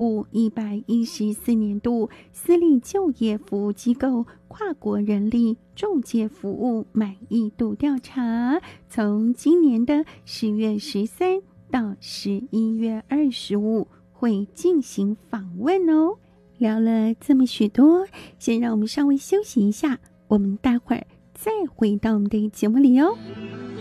114年度私立就业服务机构跨国人力仲介服务满意度调查，从今年的10月13到11月25会进行访问哦。聊了这么许多，先让我们稍微休息一下，我们待会儿再回到我们的节目里哦。